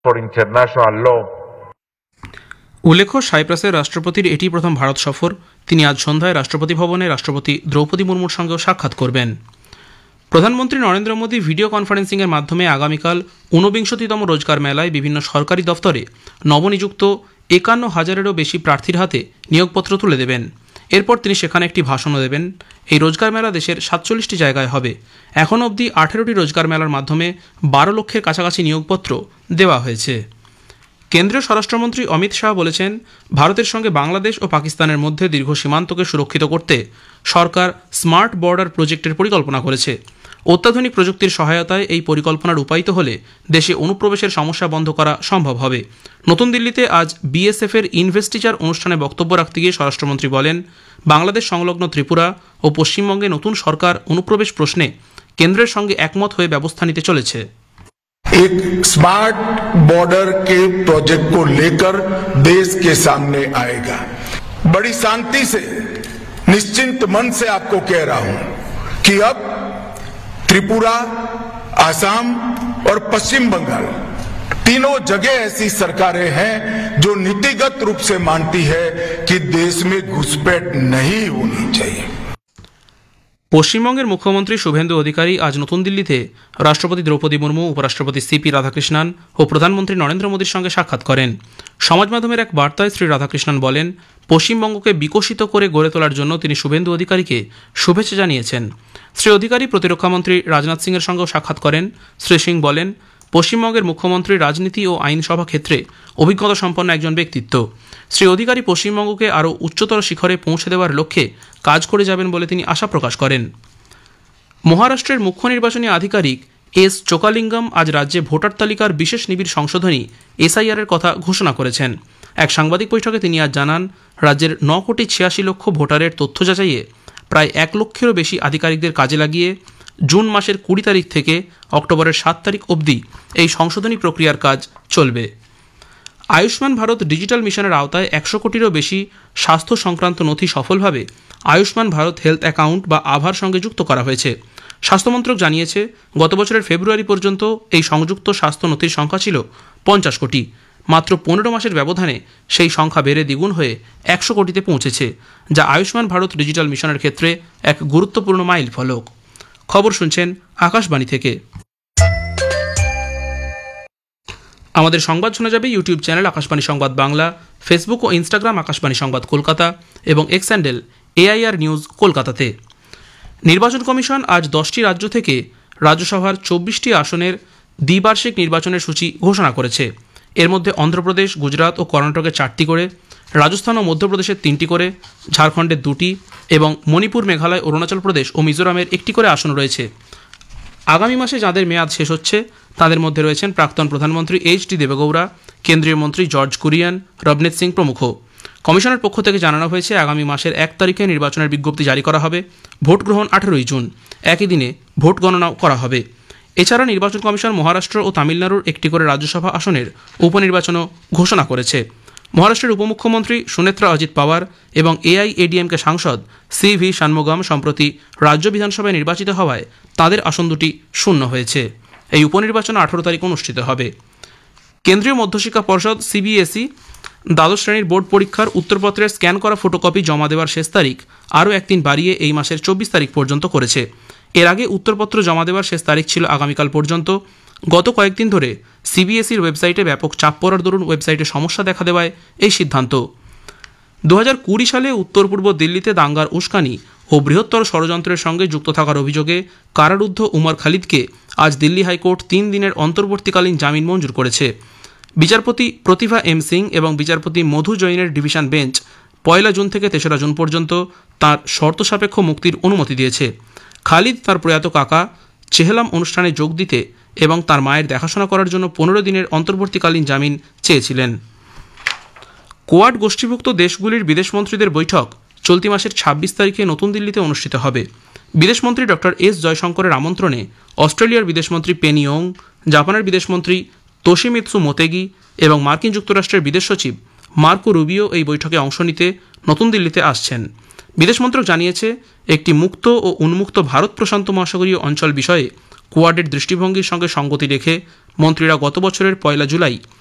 for international law. উল্লেখ্য, সাইপ্রাসের রাষ্ট্রপতির এটি প্রথম ভারত সফর। তিনি আজ সন্ধ্যায় রাষ্ট্রপতি ভবনে রাষ্ট্রপতি দ্রৌপদী মুর্মুর সঙ্গেও সাক্ষাৎ করবেন। প্রধানমন্ত্রী নরেন্দ্র মোদী ভিডিও কনফারেন্সিংয়ের মাধ্যমে আগামীকাল ঊনবিংশতিতম রোজগার মেলায় বিভিন্ন সরকারি দফতরে নবনিযুক্ত ৫১,০০০-এরও বেশি প্রার্থীর হাতে নিয়োগপত্র তুলে দেবেন। এরপর তিনি সেখানে একটি ভাষণও দেবেন। এই রোজগার মেলা দেশের ৪৭টি জায়গায় হবে। এখন অবধি ১৮টি রোজগার মেলার মাধ্যমে ১২ লক্ষের কাছাকাছি নিয়োগপত্র দেওয়া হয়েছে। কেন্দ্রীয় স্বরাষ্ট্রমন্ত্রী অমিত শাহ বলেছেন, ভারতের সঙ্গে বাংলাদেশ ও পাকিস্তানের মধ্যে দীর্ঘ সীমান্তকে সুরক্ষিত করতে সরকার স্মার্ট বর্ডার প্রজেক্টের পরিকল্পনা করেছে। অত্যাধুনিক প্রযুক্তির সহায়তায় এই পরিকল্পনা রূপায়িত হলে দেশে অনুপ্রবেশের সমস্যা বন্ধ করা সম্ভব হবে। নতুন দিল্লিতে আজ বিএসএফের ইনভেস্টিচার অনুষ্ঠানে বক্তব্য রাখতে গিয়ে স্বরাষ্ট্রমন্ত্রী বলেন, বাংলাদেশ সংলগ্ন ত্রিপুরা ও পশ্চিমবঙ্গে নতুন সরকার অনুপ্রবেশ প্রশ্নে কেন্দ্রের সঙ্গে একমত হয়ে ব্যবস্থা নিতে চলেছে। एक स्मार्ट बॉर्डर के प्रोजेक्ट को लेकर देश के सामने आएगा। बड़ी शांति से, निश्चिंत मन से आपको कह रहा हूं कि अब त्रिपुरा, आसाम और पश्चिम बंगाल तीनों जगह ऐसी सरकारें हैं जो नीतिगत रूप से मानती है कि देश में घुसपैठ नहीं होनी चाहिए। পশ্চিমবঙ্গের মুখ্যমন্ত্রী শুভেন্দু অধিকারী আজ নতুন দিল্লিতে রাষ্ট্রপতি দ্রৌপদী মুর্মু, উপরাষ্ট্রপতি সিপি রাধাকৃষ্ণন ও প্রধানমন্ত্রী নরেন্দ্র মোদীর সঙ্গে সাক্ষাৎ করেন। সমাজ মাধ্যমের এক বার্তায় শ্রী রাধাকৃষ্ণন বলেন, পশ্চিমবঙ্গকে বিকশিত করে গড়ে তোলার জন্য তিনি শুভেন্দু অধিকারীকে শুভেচ্ছা জানিয়েছেন। শ্রী অধিকারী প্রতিরক্ষামন্ত্রী রাজনাথ সিংয়ের সঙ্গেও সাক্ষাৎ করেন। শ্রী সিং বলেন, পশ্চিমবঙ্গের মুখ্যমন্ত্রী রাজনীতি ও আইনসভা ক্ষেত্রে অভিজ্ঞতা সম্পন্ন একজন ব্যক্তিত্ব। শ্রী অধিকারী পশ্চিমবঙ্গকে আরও উচ্চতর শিখরে পৌঁছে দেওয়ার লক্ষ্যে কাজ করে যাবেন বলে তিনি আশা প্রকাশ করেন। মহারাষ্ট্রের মুখ্য নির্বাচনী আধিকারিক এস চোকালিঙ্গম আজ রাজ্যে ভোটার তালিকার বিশেষ নিবিড় সংশোধনী এসআইআর-এর কথা ঘোষণা করেছেন। এক সাংবাদিক বৈঠকে তিনি আজ জানান, রাজ্যের ৯,৮৬,০০,০০০ ভোটারের তথ্য যাচাইয়ে প্রায় ১ লক্ষেরও বেশি আধিকারিকদের কাজে লাগিয়ে জুন মাসের ২০ তারিখ থেকে অক্টোবরের ৭ তারিখ অবধি এই সংশোধনী প্রক্রিয়ার কাজ চলবে। আয়ুষ্মান ভারত ডিজিটাল মিশনের আওতায় ১০০ কোটিরও বেশি স্বাস্থ্য সংক্রান্ত নথি সফলভাবে আয়ুষ্মান ভারত হেলথ অ্যাকাউন্ট বা আভার সঙ্গে যুক্ত করা হয়েছে। স্বাস্থ্যমন্ত্রক জানিয়েছে, গত বছরের ফেব্রুয়ারি পর্যন্ত এই সংযুক্ত স্বাস্থ্য নথির সংখ্যা ছিল ৫০ কোটি। মাত্র ১৫ মাসের ব্যবধানে সেই সংখ্যা বেড়ে দ্বিগুণ হয়ে ১০০ কোটিতে পৌঁছেছে, যা আয়ুষ্মান ভারত ডিজিটাল মিশনের ক্ষেত্রে এক গুরুত্বপূর্ণ মাইল ফলক। খবর শুনছেন আকাশবাণী থেকে। আমাদের সংবাদ শোনা যাবে ইউটিউব চ্যানেল আকাশবাণী সংবাদ বাংলা, ফেসবুক ও ইনস্টাগ্রাম আকাশবাণী সংবাদ কলকাতা এবং এক্স হ্যান্ডেল এআইআর নিউজ কলকাতাতে। নির্বাচন কমিশন আজ 10টি রাজ্য থেকে রাজ্যসভার 24টি আসনের দ্বিবার্ষিক নির্বাচনের সূচি ঘোষণা করেছে। এর মধ্যে অন্ধ্রপ্রদেশ, গুজরাট ও কর্ণাটকের 4টি করে, রাজস্থান ও মধ্যপ্রদেশের 3টি করে, ঝাড়খণ্ডের 2টি এবং মণিপুর, মেঘালয়, অরুণাচল প্রদেশ ও মিজোরামের 1টি করে আসন রয়েছে। আগামী মাসে যাদের মেয়াদ শেষ হচ্ছে তাদের মধ্যে রয়েছেন প্রাক্তন প্রধানমন্ত্রী এইচ.ডি. দেবেগৌড়া, কেন্দ্রীয় মন্ত্রী জর্জ কুরিয়ান, রবনীত সিং প্রমুখ। কমিশনের পক্ষ থেকে জানানো হয়েছে, আগামী মাসের 1 তারিখে নির্বাচনের বিজ্ঞপ্তি জারি করা হবে। ভোট গ্রহণ 18ই জুন। একই দিনে ভোট গণনাও করা হবে। এছাড়া নির্বাচন কমিশন মহারাষ্ট্র ও তামিলনাড়ুর 1টি করে রাজ্যসভা আসনের উপনির্বাচনও ঘোষণা করেছে। মহারাষ্ট্রের উপমুখ্যমন্ত্রী সুনেত্রা অজিত পাওয়ার এবং এআইএডিএমকে সাংসদ সি.ভি. ষাণমুগম সম্প্রতি রাজ্য বিধানসভায় নির্বাচিত হওয়ায় তাদের আসন দুটি শূন্য হয়েছে। এই উপনির্বাচন 18 তারিখ অনুষ্ঠিত হবে। কেন্দ্রীয় মধ্যশিক্ষা পর্ষদ সিবিএসই দ্বাদশ শ্রেণীর বোর্ড পরীক্ষার উত্তরপত্রের স্ক্যান করা ফটোকপি জমা দেওয়ার শেষ তারিখ আরও একদিন বাড়িয়ে এই মাসের 24 তারিখ পর্যন্ত করেছে। এর আগে উত্তরপত্র জমা দেওয়ার শেষ তারিখ ছিল আগামীকাল পর্যন্ত। গত কয়েকদিন ধরে সিবিএসইর ওয়েবসাইটে ব্যাপক চাপ পড়ার দরুন ওয়েবসাইটে সমস্যা দেখা দেওয়ায় এই সিদ্ধান্ত। 2020 সালে উত্তর পূর্ব দিল্লিতে দাঙ্গার উস্কানি ও বৃহত্তর ষড়যন্ত্রের সঙ্গে যুক্ত থাকার অভিযোগে কারারুদ্ধ উমর খালিদকে আজ দিল্লি হাইকোর্ট 3 দিনের অন্তর্বর্তীকালীন জামিন মঞ্জুর করেছে। বিচারপতি প্রতিভা এম সিং এবং বিচারপতি মধু জৈনের ডিভিশন বেঞ্চ 1 জুন থেকে 3রা জুন পর্যন্ত তাঁর শর্ত সাপেক্ষ মুক্তির অনুমতি দিয়েছে। খালিদ তার প্রয়াত কাকা চেহলাম অনুষ্ঠানে যোগ দিতে এবং তার মায়ের দেখাশোনা করার জন্য 15 দিনের অন্তর্বর্তীকালীন জামিন চেয়েছিলেন। কোয়াড গোষ্ঠীভুক্ত দেশগুলির বিদেশমন্ত্রীদের বৈঠক চলতি মাসের 26 তারিখে নতুন দিল্লিতে অনুষ্ঠিত হবে। বিদেশমন্ত্রী ডক্টর এস জয়শঙ্করের আমন্ত্রণে অস্ট্রেলিয়ার বিদেশমন্ত্রী পেনি ইয়ং, জাপানের বিদেশমন্ত্রী তোশিমিৎসু মোতেগি এবং মার্কিন যুক্তরাষ্ট্রের বিদেশ সচিব মার্কো রুবিও এই বৈঠকে অংশ নিতে নতুন দিল্লিতে আসছেন। বিদেশ মন্ত্রক জানিয়েছে, একটি মুক্ত ও উন্মুক্ত ভারত প্রশান্ত মহাসাগরীয় অঞ্চল বিষয়ে কোয়াডের দৃষ্টিভঙ্গির সঙ্গে সঙ্গতি রেখে মন্ত্রীরা গত বছরের 1 জুলাই